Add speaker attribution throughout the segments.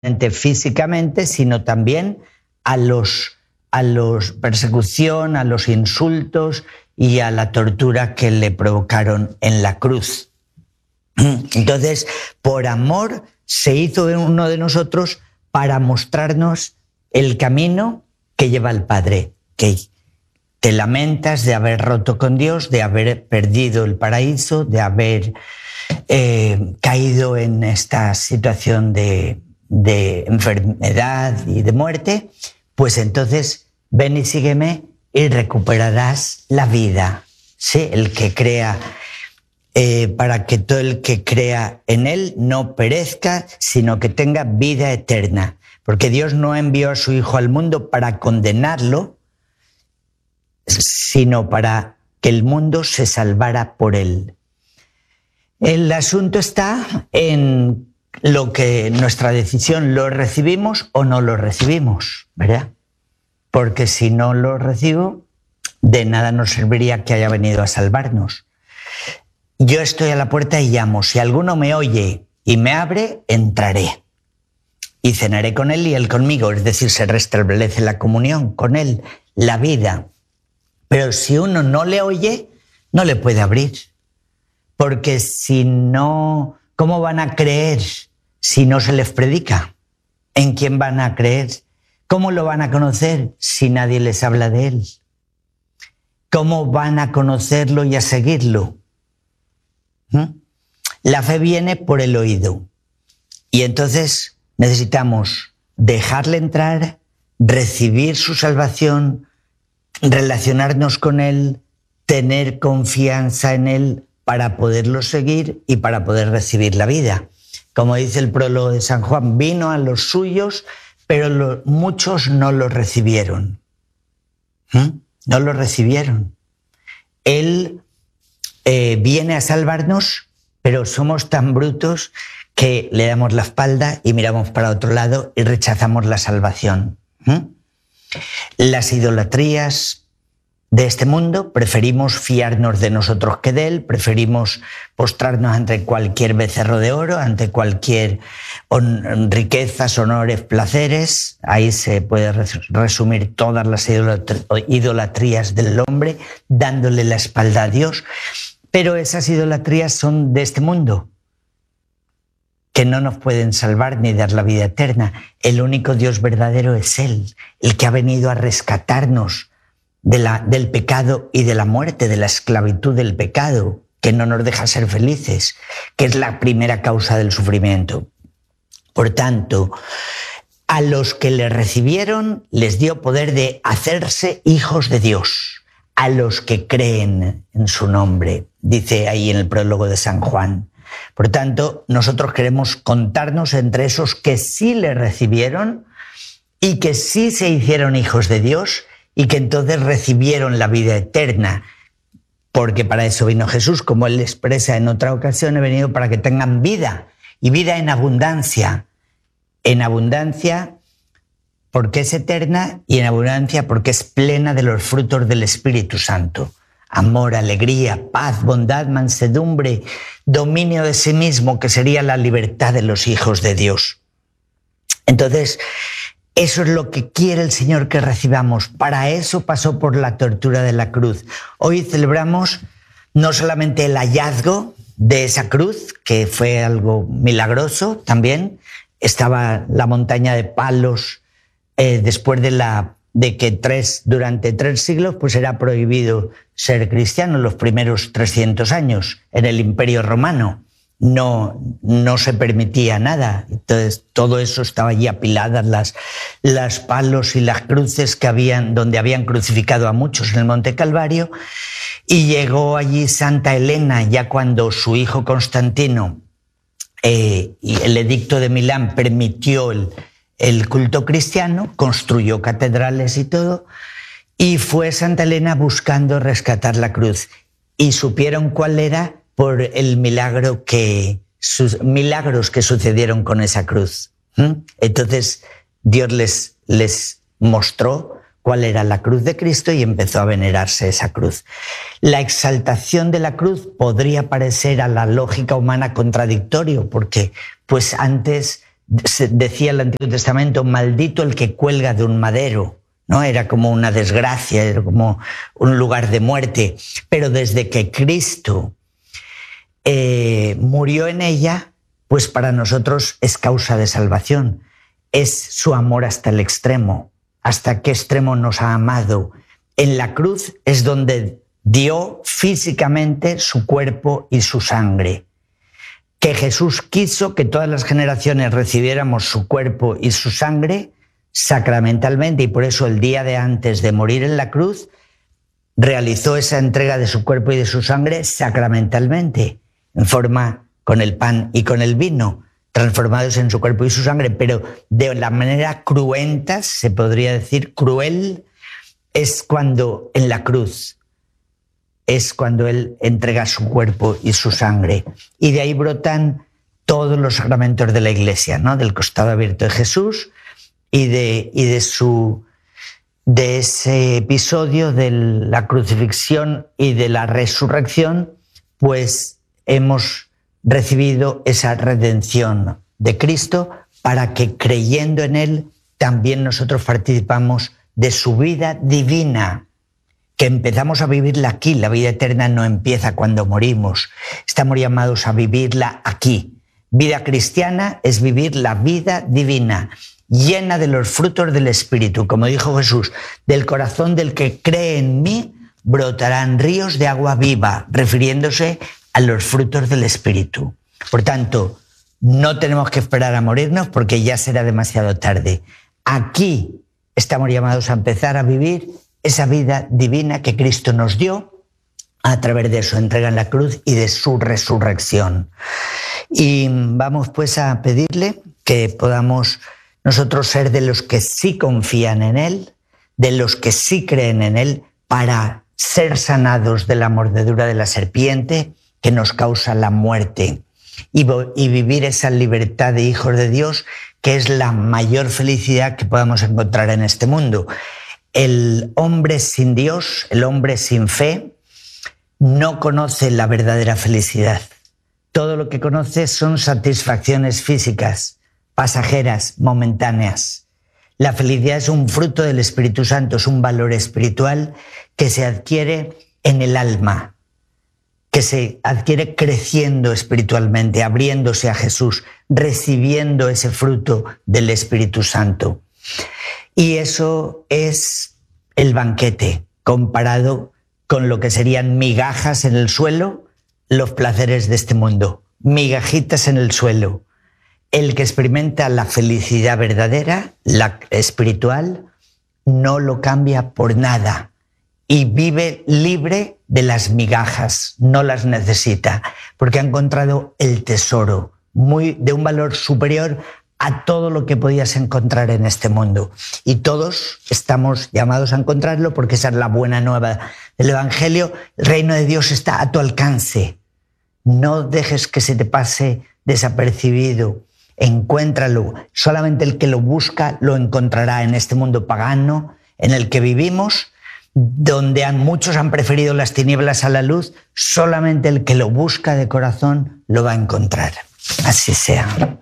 Speaker 1: físicamente, sino también a los persecución, a los insultos y a la tortura que le provocaron en la cruz. Entonces, por amor, se hizo uno de nosotros para mostrarnos el camino que lleva al Padre, que te lamentas de haber roto con Dios, de haber perdido el paraíso, de haber caído en esta situación de enfermedad y de muerte, pues entonces ven y sígueme y recuperarás la vida. Sí, el que crea, para que todo el que crea en él no perezca, sino que tenga vida eterna. Porque Dios no envió a su Hijo al mundo para condenarlo, sino para que el mundo se salvara por él. El asunto está en lo que nuestra decisión, lo recibimos o no lo recibimos, ¿verdad? Porque si no lo recibo, de nada nos serviría que haya venido a salvarnos. Yo estoy a la puerta y llamo. Si alguno me oye y me abre, entraré. Y cenaré con él y él conmigo. Es decir, se restablece la comunión con él, la vida. Pero si uno no le oye, no le puede abrir. Porque si no, ¿cómo van a creer si no se les predica? ¿En quién van a creer? ¿Cómo lo van a conocer si nadie les habla de él? ¿Cómo van a conocerlo y a seguirlo? La fe viene por el oído. Y entonces necesitamos dejarle entrar, recibir su salvación, relacionarnos con él, tener confianza en él para poderlo seguir y para poder recibir la vida. Como dice el prólogo de San Juan, vino a los suyos, pero muchos no lo recibieron. No lo recibieron. Él viene a salvarnos, pero somos tan brutos que le damos la espalda y miramos para otro lado y rechazamos la salvación. Las idolatrías de este mundo, preferimos fiarnos de nosotros que de él, preferimos postrarnos ante cualquier becerro de oro, ante cualquier riquezas, honores, placeres. Ahí se puede resumir todas las idolatrías del hombre, dándole la espalda a Dios. Pero esas idolatrías son de este mundo, que no nos pueden salvar ni dar la vida eterna. El único Dios verdadero es Él, el que ha venido a rescatarnos del pecado y de la muerte, de la esclavitud del pecado, que no nos deja ser felices, que es la primera causa del sufrimiento. Por tanto, a los que le recibieron les dio poder de hacerse hijos de Dios, a los que creen en su nombre, dice ahí en el prólogo de San Juan. Por tanto, nosotros queremos contarnos entre esos que sí le recibieron y que sí se hicieron hijos de Dios y que entonces recibieron la vida eterna, porque para eso vino Jesús, como él expresa en otra ocasión, he venido para que tengan vida, y vida en abundancia porque es eterna, y en abundancia porque es plena de los frutos del Espíritu Santo. Amor, alegría, paz, bondad, mansedumbre, dominio de sí mismo, que sería la libertad de los hijos de Dios. Entonces, eso es lo que quiere el Señor que recibamos. Para eso pasó por la tortura de la cruz. Hoy celebramos no solamente el hallazgo de esa cruz, que fue algo milagroso también. Estaba la montaña de palos después de que durante 3 siglos pues era prohibido ser cristiano, los primeros 300 años en el Imperio Romano. No se permitía nada. Entonces todo eso estaba allí apiladas, las palos y las cruces donde habían crucificado a muchos en el Monte Calvario. Y llegó allí Santa Elena, ya cuando su hijo Constantino y el edicto de Milán permitió el culto cristiano, construyó catedrales y todo, y fue Santa Elena buscando rescatar la cruz. Y supieron cuál era por el sus milagros que sucedieron con esa cruz. Entonces Dios les mostró cuál era la cruz de Cristo y empezó a venerarse esa cruz. La exaltación de la cruz podría parecer a la lógica humana contradictorio, porque pues antes decía el Antiguo Testamento, maldito el que cuelga de un madero, ¿no? Era como una desgracia, era como un lugar de muerte. Pero desde que Cristo murió en ella, pues para nosotros es causa de salvación. Es su amor hasta el extremo. ¿Hasta qué extremo nos ha amado? En la cruz es donde dio físicamente su cuerpo y su sangre. Que Jesús quiso que todas las generaciones recibiéramos su cuerpo y su sangre sacramentalmente, y por eso el día de antes de morir en la cruz realizó esa entrega de su cuerpo y de su sangre sacramentalmente, en forma con el pan y con el vino, transformados en su cuerpo y su sangre, pero de la manera cruenta, se podría decir cruel, es cuando en la cruz, es cuando Él entrega su cuerpo y su sangre. Y de ahí brotan todos los sacramentos de la Iglesia, ¿no? Del costado abierto de Jesús y de ese episodio de la crucifixión y de la resurrección, pues hemos recibido esa redención de Cristo para que creyendo en Él también nosotros participamos de su vida divina, que empezamos a vivirla aquí. La vida eterna no empieza cuando morimos, estamos llamados a vivirla aquí. Vida cristiana es vivir la vida divina, llena de los frutos del Espíritu. Como dijo Jesús, del corazón del que cree en mí brotarán ríos de agua viva, refiriéndose a los frutos del Espíritu. Por tanto, no tenemos que esperar a morirnos porque ya será demasiado tarde. Aquí estamos llamados a empezar a vivir esa vida divina que Cristo nos dio a través de su entrega en la cruz y de su resurrección. Y vamos pues a pedirle que podamos nosotros ser de los que sí confían en Él, de los que sí creen en Él, para ser sanados de la mordedura de la serpiente que nos causa la muerte y vivir esa libertad de hijos de Dios, que es la mayor felicidad que podamos encontrar en este mundo. El hombre sin Dios, el hombre sin fe, no conoce la verdadera felicidad. Todo lo que conoce son satisfacciones físicas, pasajeras, momentáneas. La felicidad es un fruto del Espíritu Santo, es un valor espiritual que se adquiere en el alma, que se adquiere creciendo espiritualmente, abriéndose a Jesús, recibiendo ese fruto del Espíritu Santo. Y eso es el banquete, comparado con lo que serían migajas en el suelo, los placeres de este mundo, migajitas en el suelo. El que experimenta la felicidad verdadera, la espiritual, no lo cambia por nada y vive libre de las migajas, no las necesita, porque ha encontrado el tesoro de un valor superior a todo lo que podías encontrar en este mundo. Y todos estamos llamados a encontrarlo porque esa es la buena nueva del Evangelio. El reino de Dios está a tu alcance. No dejes que se te pase desapercibido. Encuéntralo. Solamente el que lo busca lo encontrará en este mundo pagano en el que vivimos, donde muchos han preferido las tinieblas a la luz. Solamente el que lo busca de corazón lo va a encontrar. Así sea.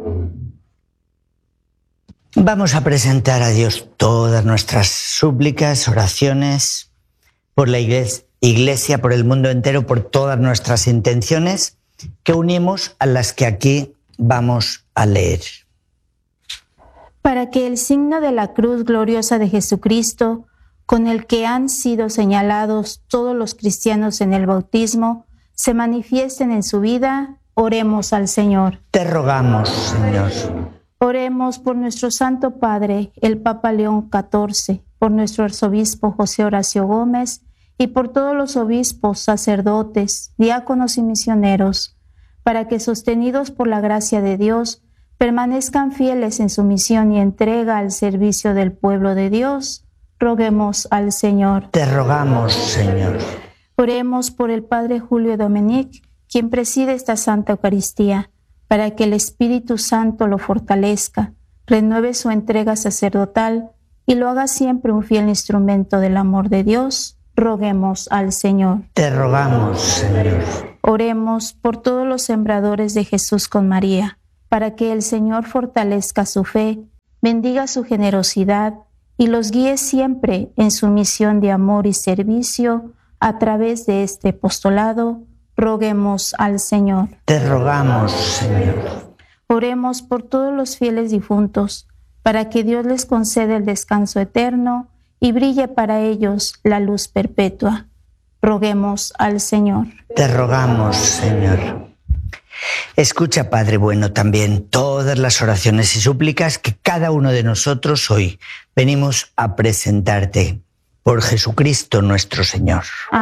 Speaker 1: Vamos a presentar a Dios todas nuestras súplicas, oraciones, por la Iglesia, por el mundo entero, por todas nuestras intenciones que unimos a las que aquí vamos a leer.
Speaker 2: Para que el signo de la cruz gloriosa de Jesucristo, con el que han sido señalados todos los cristianos en el bautismo, se manifiesten en su vida, oremos al Señor.
Speaker 1: Te rogamos, Señor.
Speaker 2: Oremos por nuestro Santo Padre, el Papa León XIV, por nuestro arzobispo José Horacio Gómez y por todos los obispos, sacerdotes, diáconos y misioneros, para que, sostenidos por la gracia de Dios, permanezcan fieles en su misión y entrega al servicio del pueblo de Dios. Roguemos al Señor.
Speaker 1: Te rogamos, Señor.
Speaker 2: Oremos por el Padre Julio Dominic, quien preside esta Santa Eucaristía, para que el Espíritu Santo lo fortalezca, renueve su entrega sacerdotal y lo haga siempre un fiel instrumento del amor de Dios. Roguemos al Señor.
Speaker 1: Te rogamos, Señor.
Speaker 2: Oremos por todos los sembradores de Jesús con María, para que el Señor fortalezca su fe, bendiga su generosidad y los guíe siempre en su misión de amor y servicio a través de este apostolado. Roguemos al Señor.
Speaker 1: Te rogamos, Señor.
Speaker 2: Oremos por todos los fieles difuntos, para que Dios les conceda el descanso eterno y brille para ellos la luz perpetua. Roguemos al Señor.
Speaker 1: Te rogamos, Señor. Escucha, Padre bueno, también todas las oraciones y súplicas que cada uno de nosotros hoy venimos a presentarte por Jesucristo nuestro Señor.